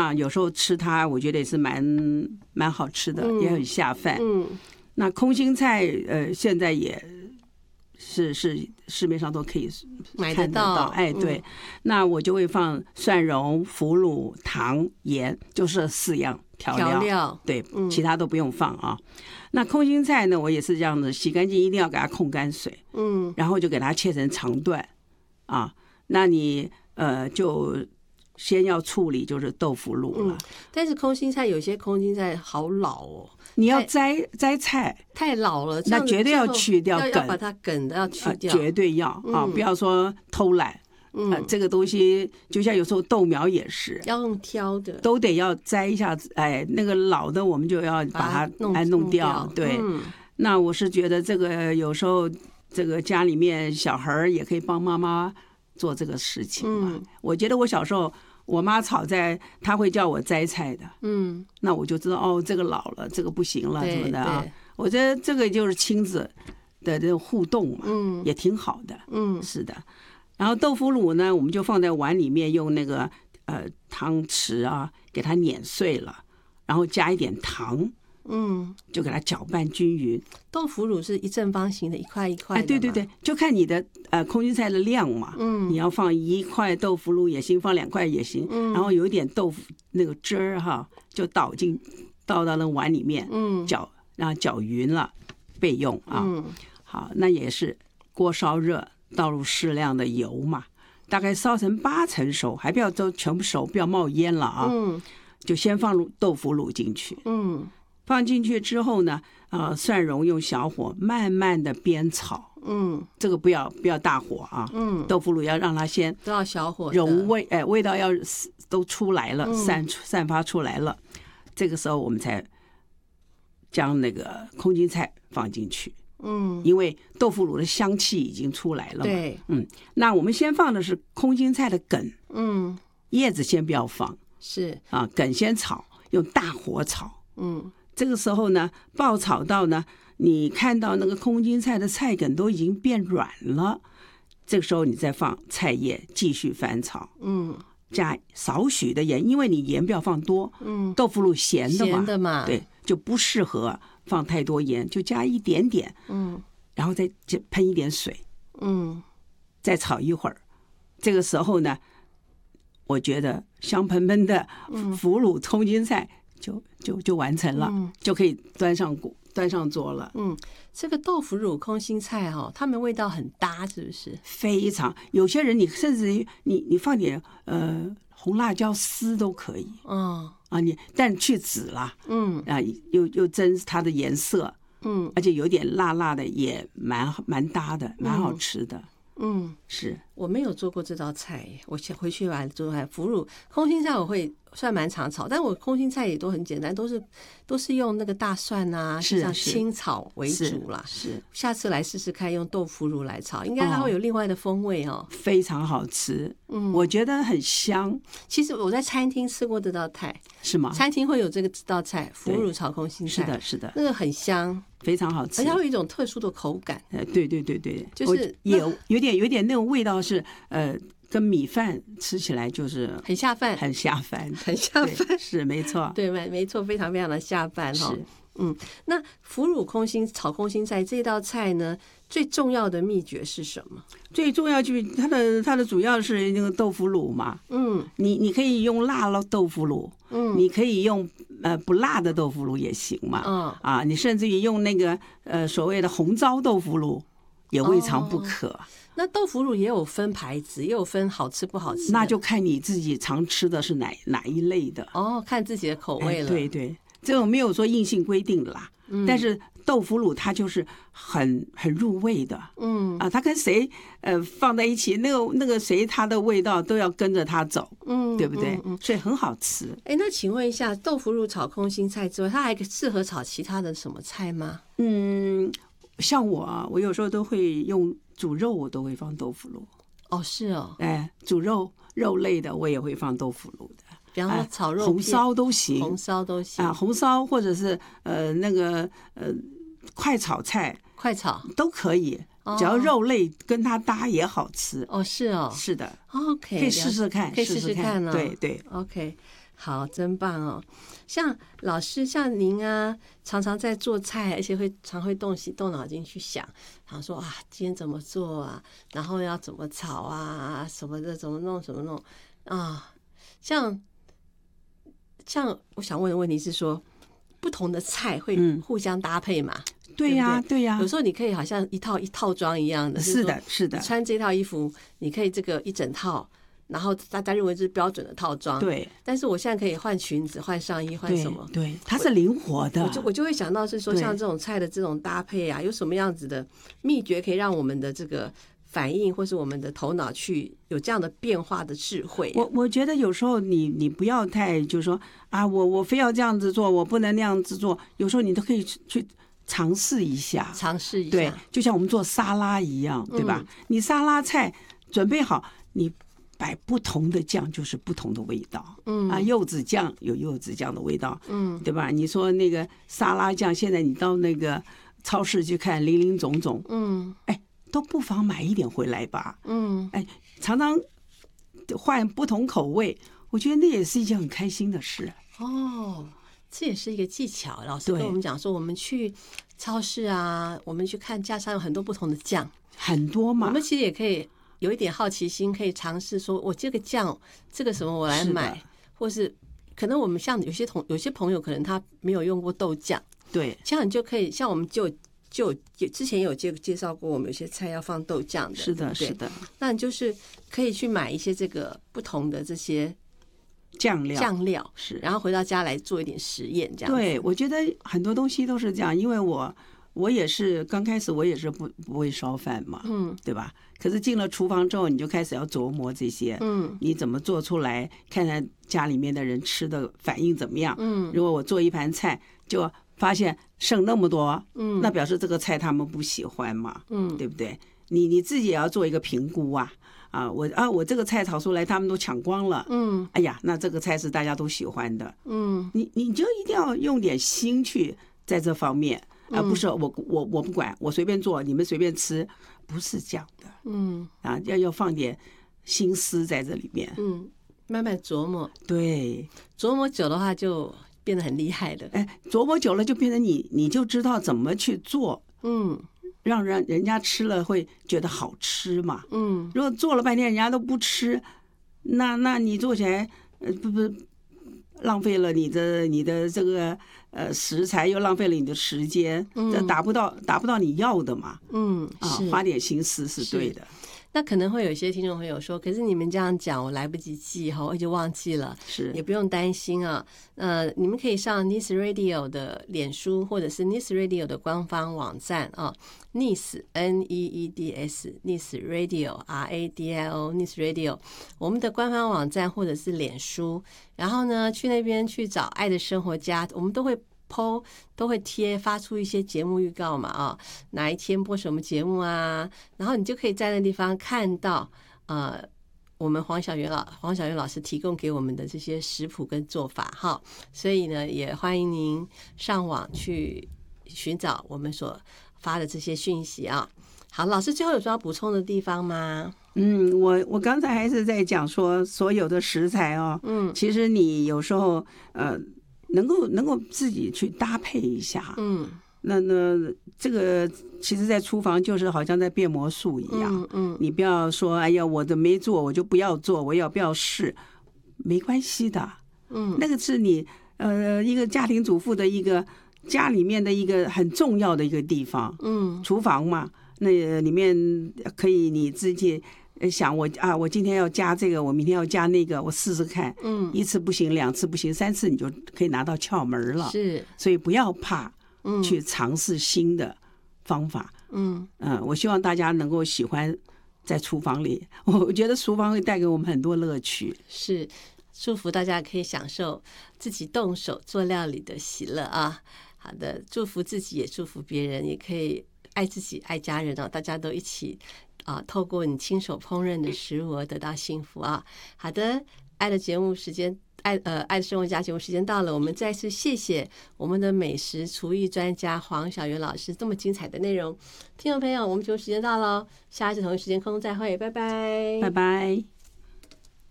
那有时候吃它，我觉得也是蛮好吃的，也很下饭。那空心菜现在也是市面上都可以买得到。 哎，对，那我就会放蒜蓉、腐乳、糖、盐，就是4样调料，对，其他都不用放啊。那空心菜呢，我也是这样子，洗干净一定要给它控干水，然后就给它切成长段啊。那你就先要处理就是豆腐乳了。 但是空心菜有些空心菜好老哦， 你要摘菜太老了， 那绝对要去掉梗， 要把它梗的要去掉， 绝对要啊，不要说偷懒。这个东西就像有时候豆苗也是要用挑的， 都得要摘一下子，哎，那个老的我们就要把它弄掉。对，那我是觉得这个有时候这个家里面小孩也可以帮妈妈做这个事情嘛。我觉得我小时候我妈炒菜，她会叫我摘菜的，那我就知道哦，这个老了，这个不行了，什么的啊。我觉得这个就是亲子的这种互动嘛，也挺好的。是的。然后豆腐乳呢，我们就放在碗里面，用那个汤匙啊，给它碾碎了，然后加一点糖，就给它搅拌均匀。 豆腐乳是一正方形的，一块一块的。 对对对，就看你的空心菜的量嘛。你要放1块豆腐乳也行，放2块也行。然后有一点豆腐那个汁儿哈，就倒到那碗里面，让它搅匀了备用啊。好，那也是锅烧热。倒入适量的油嘛，大概烧成80%熟，还不要都全部熟，不要冒烟了啊。就先放入豆腐乳进去。放进去之后呢，蒜蓉用小火慢慢的煸炒。这个不要大火啊。豆腐乳要让它先都要小火融味，味道要都出来了，散发出来了，这个时候我们才将那个空心菜放进去。因为豆腐乳的香气已经出来了嘛。 对， 那我们先放的是空心菜的梗，叶子先不要放， 是啊，梗先炒，用大火炒。这个时候呢，爆炒到呢，你看到那个空心菜的菜梗都已经变软了，这个时候你再放菜叶继续翻炒。加少许的盐，因为你盐不要放多，豆腐乳咸的嘛，对，就不适合放太多盐，就加一点点，然后再喷一点水，再炒一会儿。这个时候呢，我觉得香喷喷的腐乳空心菜就完成了，就可以端上桌了。 这个豆腐乳空心菜它们味道很搭，是不是？ 非常，有些人你甚至于你放点红辣椒丝都可以。但去籽啦，又增它的颜色，而且有点辣辣的，也蛮搭的，蛮好吃的。是我没有做过这道菜，我先回去把它做出来。腐乳空心菜我会算蛮常炒，但我空心菜也都很简单，都是用那个大蒜啊，像清炒为主啦。 是， 下次来试试看用豆腐乳来炒，应该它会有另外的风味非常好吃。我觉得很香。 其实我在餐厅吃过这道菜， 是吗？ 餐厅会有这道菜，腐乳炒空心菜， 是的， 那个很香。 非常好吃， 而且它有一种特殊的口感。 对，就是也有点那种味道是跟米饭吃起来就是很下饭， 很下饭，是没错， 对，没错，非常非常的下饭哈。那腐乳炒空心菜这道菜呢，最重要的秘诀是什么？ 最重要就是它的主要是那个豆腐乳嘛。你可以用辣豆腐乳，你可以用不辣的豆腐乳也行嘛。你甚至于用那个所谓的红糟豆腐乳也未尝不可。 那豆腐乳也有分牌子，也有分好吃不好吃， 那就看你自己常吃的是哪一类的。 看自己的口味了。 对，这种没有说硬性规定的啦。但是豆腐乳它就是很入味的。它跟谁放在一起，那个谁它的味道都要跟着它走。对不对？所以很好吃。 那请问一下，豆腐乳炒空心菜之外，它还适合炒其他的什么菜吗？ 像我有时候都会用煮肉，我都会放豆腐乳。 是哦。 煮肉类的我也会放豆腐乳的。 比方说炒肉片， 红烧都行，红烧或者是那个快炒菜， 快炒都可以，只要肉类跟它搭也好吃。 是哦， 是的。 OK， 可以试试看， 可以试试看对 OK。 好，真棒哦！像老师，像您啊，常常在做菜，而且常会动脑筋去想说啊，今天怎么做啊，然后要怎么炒啊，什么的，怎么弄啊。像我想问的问题是说，不同的菜会互相搭配嘛？ 对呀，对呀。 有时候你可以好像一套装一样的， 是的，是的。 穿这套衣服，你可以这个一整套。然后大家认为这是标准的套装， 对。 但是我现在可以换裙子、换上衣、换什么？ 对，它是灵活的。 我就会想到是说，像这种菜的这种搭配啊，有什么样子的秘诀可以让我们的这个反应，或是我们的头脑去有这样的变化的智慧？ 我觉得有时候你不要太就是说啊，我非要这样子做，我不能那样子做。有时候你都可以去尝试一下，对，就像我们做沙拉一样，对吧？你沙拉菜准备好，你摆不同的酱就是不同的味道，柚子酱有柚子酱的味道，对吧？你说那个沙拉酱，现在你到那个超市去看，林林总总，都不妨买一点回来吧，常常换不同口味，我觉得那也是一件很开心的事。 哦，这也是一个技巧。老师跟我们讲说，我们去超市啊，我们去看架上有很多不同的酱， 很多嘛， 我们其实也可以有一点好奇心，可以尝试说我这个酱这个什么我来买，或是可能我们像有些朋友可能他没有用过豆酱， 对， 这样你就可以像我们就之前有介绍过，我们有些菜要放豆酱的， 是的，是的。 那你就是可以去买一些这个不同的这些酱料是，然后回到家来做一点实验，这样。 对，我觉得很多东西都是这样，因为我也是刚开始我也是不会烧饭嘛，对吧？可是进了厨房之后，你就开始要琢磨这些，你怎么做出来，看看家里面的人吃的反应怎么样，如果我做一盘菜就发现剩那么多，那表示这个菜他们不喜欢嘛，对不对？你自己也要做一个评估啊，我这个菜炒出来他们都抢光了，哎呀，那这个菜是大家都喜欢的，你就一定要用点心去在这方面。不是我不管，我随便做，你们随便吃，不是这样的。要放点心思在这里面。 慢慢琢磨。 对， 琢磨久的话就变得很厉害了。 琢磨久了就变成你就知道怎么去做。让人家吃了会觉得好吃嘛。如果做了半天人家都不吃，那你做起来不浪费了你的这个食材，又浪费了你的时间，这达不到你要的嘛。花点心思是对的。 那可能会有一些听众朋友说，可是你们这样讲我来不及记哈，我就忘记了。 是， 也不用担心啊。你们可以上 Nice Radio 的脸书，或者是 Nice Radio 的官方网站啊，Nice NEEDS Nice Radio RADIO Nice Radio 我们的官方网站或者是脸书，然后呢去那边去找爱的生活家，我们都会发出一些节目预告嘛，哪一天播什么节目啊，然后你就可以在那地方看到我们黄小媛老师提供给我们的这些食谱跟做法哈，所以呢也欢迎您上网去寻找我们所发的这些讯息啊。好，老师最后有什么要补充的地方吗？ 我刚才还是在讲说所有的食材其实你有时候能够自己去搭配一下，那这个其实在厨房就是好像在变魔术一样，你不要说哎呀我的没做我就不要做，我不要试，没关系的，那个是你一个家庭主妇的一个家里面的一个很重要的一个地方，厨房嘛，那里面可以你自己想我今天要加这个，我明天要加那个，我试试看，一次不行，2次不行，3次你就可以拿到窍门了。 是， 所以不要怕去尝试新的方法。我希望大家能够喜欢在厨房里，我觉得厨房会带给我们很多乐趣。 是，祝福大家可以享受自己动手做料理的喜乐啊！好的，祝福自己也祝福别人，也可以爱自己爱家人大家都一起透过你亲手烹饪的食物而得到幸福啊！好的，爱的节目时间，爱的生活家节目时间到了，我们再次谢谢我们的美食厨艺专家黄小媛老师这么精彩的内容。听众朋友，我们节目时间到了，下一次同一时间空中再会，拜拜， 拜拜。